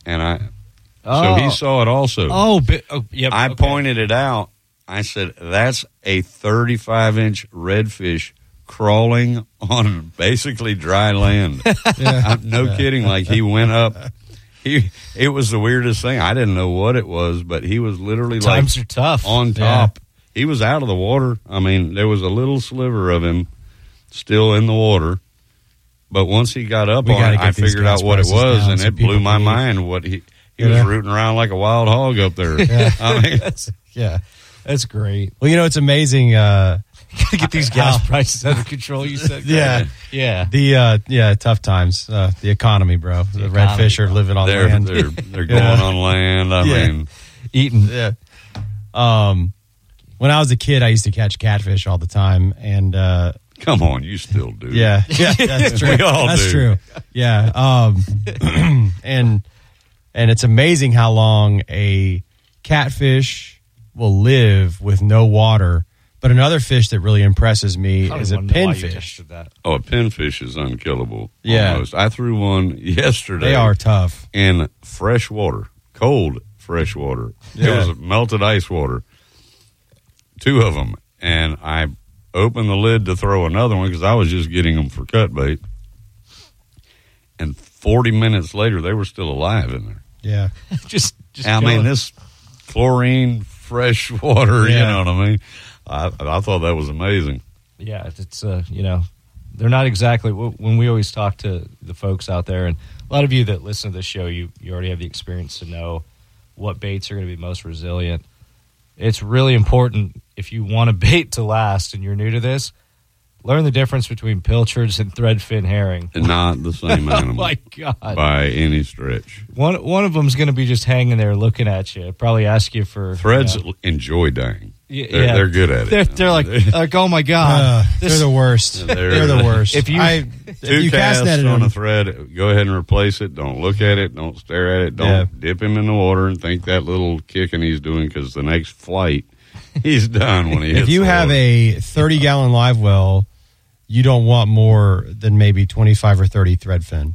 And so he saw it also. Yep. I pointed it out. I said, that's a 35-inch redfish crawling on basically dry land. No kidding. Like, he went up. It was the weirdest thing. I didn't know what it was, but he was literally Times are tough. On top. He was out of the water. I mean, there was a little sliver of him still in the water. But once he got up on it, I figured out what it was, and it blew my mind. What he was rooting around like a wild hog up there. I mean, that's great. Well, it's amazing. Get these gas prices under control. You said, tough times. The economy, bro. The redfish are living on land. They're going on land. I mean, eating. Yeah. When I was a kid, I used to catch catfish all the time, and come on, you still do. Yeah, that's true. We all that's do. True. Yeah. And it's amazing how long a catfish will live with no water. But another fish that really impresses me is a pinfish. Oh, a pinfish is unkillable. Yeah. Almost. I threw one yesterday. They are tough. In fresh water, cold fresh water. Yeah. It was melted ice water. 2 of them. And I opened the lid to throw another one because I was just getting them for cut bait. And 40 minutes later, they were still alive in there. Yeah. just I mean, this chlorine, fresh water, you know what I mean? I thought that was amazing. Yeah, it's they're not exactly when we always talk to the folks out there, and a lot of you that listen to this show, you already have the experience to know what baits are going to be most resilient. It's really important if you want a bait to last and you're new to this, learn the difference between pilchards and threadfin herring. Not the same animal. Oh my God! By any stretch. One of them's going to be just hanging there looking at you. Probably ask you for threads. Enjoy dying. Yeah, they're good at it. They're like, oh my God, they're the worst. They're the worst. If you cast on a thread, go ahead and replace it. Don't look at it. Don't stare at it. Don't dip him in the water and think that little kicking he's doing, because the next flight he's done when he hits. If you have a 30-gallon live well, you don't want more than maybe 25 or 30 threadfin.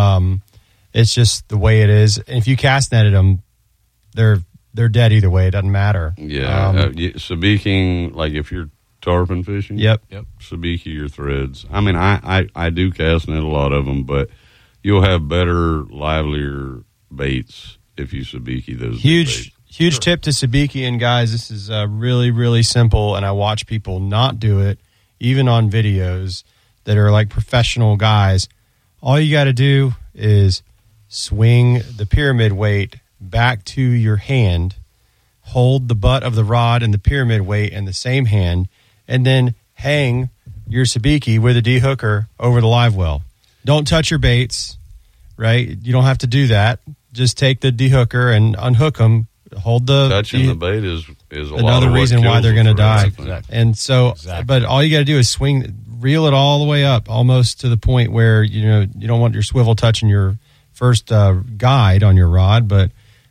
It's just the way it is. And if you cast netted them, they're dead either way. It doesn't matter. Yeah. Sabiki, like if you're tarpon fishing. Yep. Sabiki or threads. I mean, I do cast net a lot of them, but you'll have better, livelier baits if you sabiki those. Huge tip to sabiki. And guys, this is really, really simple. And I watch people not do it, even on videos that are like professional guys. All you got to do is swing the pyramid weight back to your hand, hold the butt of the rod and the pyramid weight in the same hand, and then hang your sabiki with a D-hooker over the live well. Don't touch your baits, right? You don't have to do that. Just take the D-hooker and unhook them. Hold the touching the bait is another reason why they're going to die. Exactly. And so, but all you got to do is reel it all the way up, almost to the point where you don't want your swivel touching your first guide on your rod, but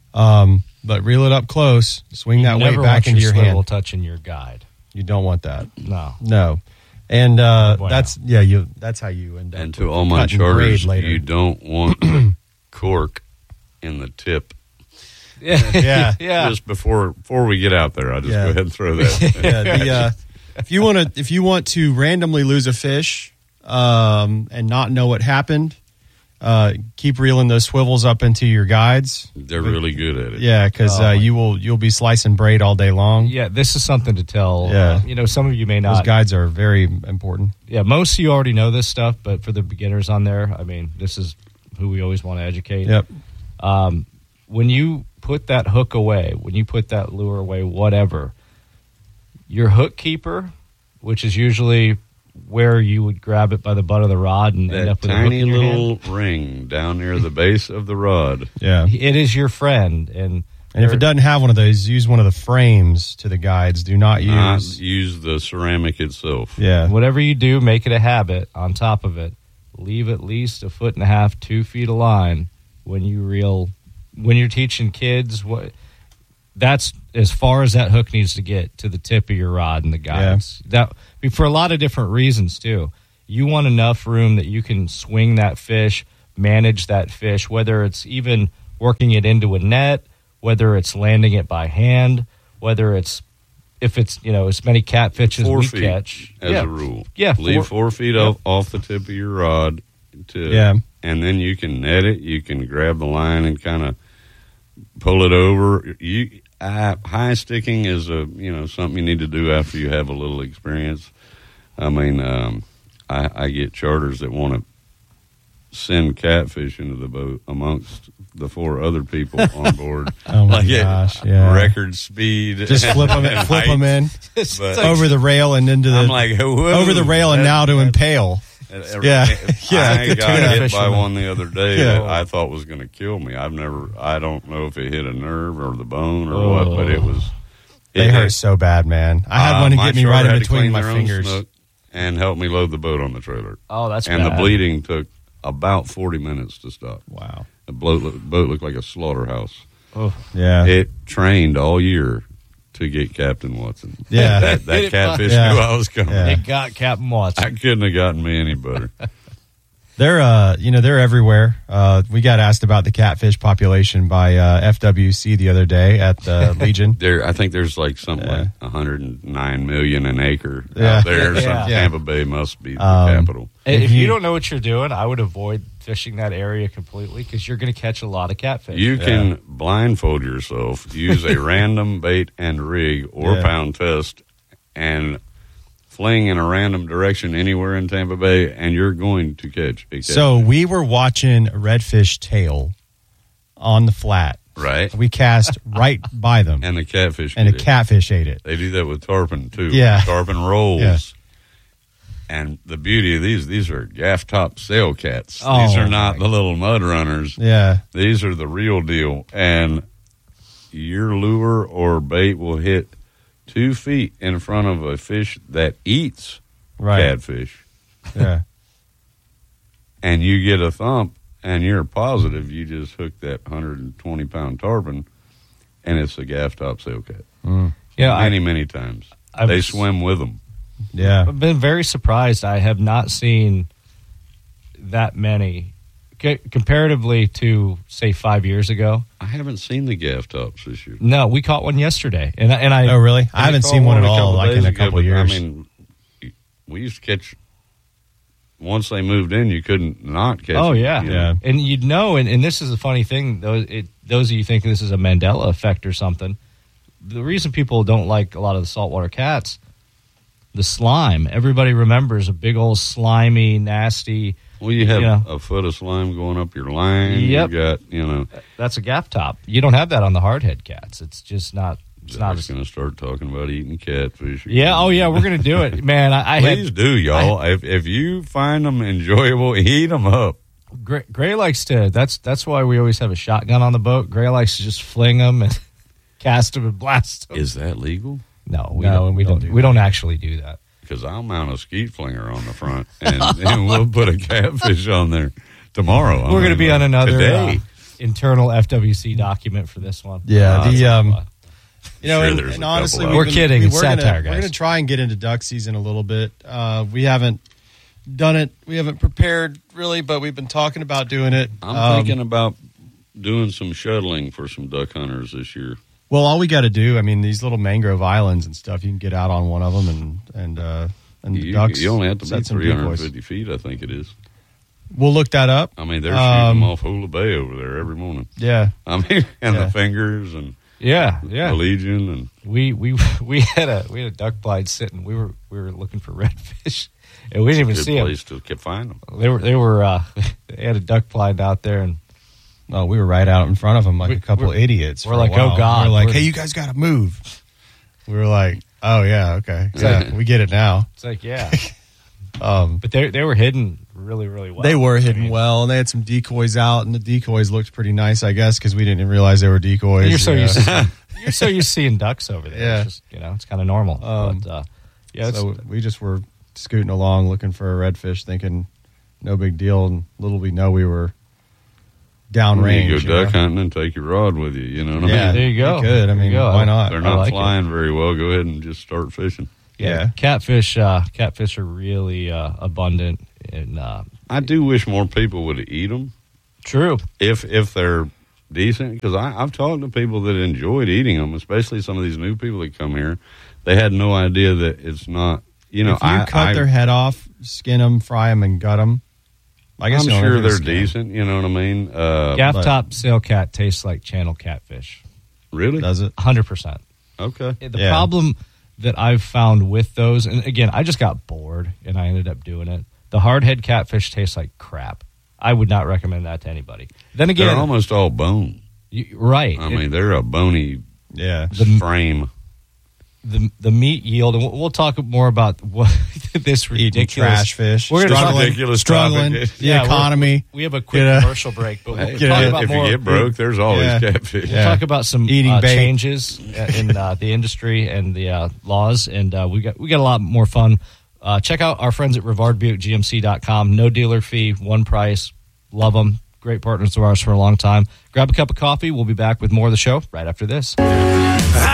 reel it up close, swing that weight back into your hand. Never want your swivel touching your guide. You don't want that. No. And that's how you end up. And to all my charters, you don't want cork in the tip. Yeah. Just before we get out there, I'll just go ahead and throw that. If you want to randomly lose a fish and not know what happened, keep reeling those swivels up into your guides. They're really good at it. Yeah, because you'll be slicing braid all day long. Yeah, this is something to tell. Yeah. Some of you may not. Those guides are very important. Yeah, most of you already know this stuff, but for the beginners on there, I mean, this is who we always want to educate. Yep. When you put that hook away, when you put that lure away, whatever, your hook keeper, which is usually where you would grab it by the butt of the rod and end up with tiny a hook in your little hand. ring down near the base of the rod. Yeah, it is your friend, and if it doesn't have one of those, use one of the frames to the guides. Do not use the ceramic itself. Yeah, whatever you do, make it a habit. On top of it, leave at least 1.5 feet, 2 feet of line when you reel. When you're teaching kids, that's as far as that hook needs to get to the tip of your rod and the guides. Yeah. That for a lot of different reasons too. You want enough room that you can swing that fish, manage that fish, whether it's even working it into a net, whether it's landing it by hand, whether it's if it's as many catfish as 4 we feet catch as a rule. Yeah, leave 4 feet off the tip of your rod, and then you can net it. You can grab the line and kind of pull it over. High sticking is something you need to do after you have a little experience. I mean, I get charters that want to send catfish into the boat amongst the 4 other people on board. Oh my gosh! Yeah, record speed. Just flip them in But over the rail and into the. I'm like, over the rail and now to impale. Yeah. I got hit by one the other day that I thought was going to kill me. I don't know if it hit a nerve or the bone or what, but it was. They hurt so bad, man. I had one to get me right in between my fingers and help me load the boat on the trailer. Oh, that's and bad. The bleeding took about 40 minutes to stop. Wow. The boat looked like a slaughterhouse. Oh, yeah. It trained all year to get Captain Watson. Yeah. That catfish knew I was coming. Yeah. It got Captain Watson. I couldn't have gotten me any better. They're everywhere. We got asked about the catfish population by FWC the other day at the Legion. I think there's like something like 109 million an acre out there. So Tampa Bay must be the capital. If you don't know what you're doing, I would avoid fishing that area completely because you're going to catch a lot of catfish. You can blindfold yourself, use a random bait and rig or pound test, and fling in a random direction anywhere in Tampa Bay, and you're going to catch a catfish. So we were watching redfish tail on the flat. Right. We cast right by them. And the catfish catfish ate it. They do that with tarpon, too. Yeah. Tarpon rolls. Yeah. And the beauty of these are gaff top sail cats. Oh, these are not the little mud runners. Yeah. These are the real deal. And your lure or bait will hit 2 feet in front of a fish that eats catfish. Yeah. And you get a thump, and you're positive you just hooked that 120-pound tarpon, and it's a gaff top sail cat. Mm. Yeah, many times. They swim with them. Yeah. I've been very surprised. I have not seen that many comparatively to, say, 5 years ago. I haven't seen the gaff tops this year. No, we caught one yesterday. And I oh, really? I haven't seen one at all, like in a couple of years. I mean, we used to catch, once they moved in, you couldn't not catch them. Oh, yeah. Yeah. And you'd know, and this is a funny thing, those of you think this is a Mandela effect or something, the reason people don't like a lot of the saltwater cats, the slime. Everybody remembers a big old slimy, nasty. Well, you have a foot of slime going up your line. Yep. You got, That's a gaff top. You don't have that on the hardhead cats. It's just not. It's not. Just going to start talking about eating catfish. Yeah. Oh, yeah. We're going to do it, man. Please do, y'all. If you find them enjoyable, eat them up. Gray likes to. That's why we always have a shotgun on the boat. Gray likes to just fling them and cast them and blast them. Is that legal? No, we don't actually do that. Because I'll mount a skeet flinger on the front, and we'll put a catfish on there tomorrow. We're going to be on another today. Internal FWC document for this one. Yeah, Sure, and honestly, we're kidding. It's satire, guys. We're going to try and get into duck season a little bit. We haven't done it. We haven't prepared really, but we've been talking about doing it. I'm thinking about doing some shuttling for some duck hunters this year. Well, all we got to do, I mean, these little mangrove islands and stuff, you can get out on one of them and ducks. You only have to be set some 350 decoys. feet, I think it is. We'll look that up. I mean, they're shooting them off Hula Bay over there every morning. Yeah. I mean, and the fingers and the Legion and we had a duck blind sitting. We were looking for redfish, and we didn't even see them. Place to find them. They had a duck blind out there, and we were right out in front of them like a couple idiots. We're like, oh God! We're like, hey, you guys got to move. We were like, oh yeah, okay, we get it now. It's like but they were hidden really, really well. They were hidden well, and they had some decoys out, and the decoys looked pretty nice, I guess, because we didn't realize they were decoys. You're so used to seeing ducks over there. Yeah, it's just, it's kind of normal. So we just were scooting along looking for a redfish, thinking no big deal, and little we know we were downrange. You go duck hunting and take your rod with you. You know what I mean? There you go. You could. I mean, why not? They're not flying very well. Go ahead and just start fishing. Yeah. Catfish are really abundant. And I do wish more people would eat them. True. If they're decent? Because I've talked to people that enjoyed eating them, especially some of these new people that come here. They had no idea that it's not, you know. If you cut their head off, skin them, fry them, and gut them, I guess I'm sure they're decent, you know what I mean? Gaff top sail cat tastes like channel catfish. Really? Does it? 100%. Okay. The problem that I've found with those, and again, I just got bored and I ended up doing it. The hardhead catfish tastes like crap. I would not recommend that to anybody. Then again, they're almost all bone. Right. I mean, they're a bony frame. The meat yield, and we'll talk more about what this ridiculous trash fish. We're struggling. The economy. We have a quick commercial break, but we'll talk about if more. You get broke, there's always catfish. We'll talk about some changes in the industry and the laws, and we got a lot more fun. Check out our friends at RivardBuickGMC.com. No dealer fee, one price. Love them. Great partners of ours for a long time. Grab a cup of coffee. We'll be back with more of the show right after this.